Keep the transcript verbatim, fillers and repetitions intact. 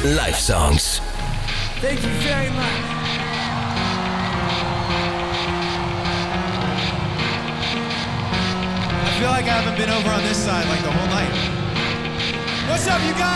Live-Songs. Thank you very much. I feel like I haven't been over on this side like the whole night. What's up, you guys?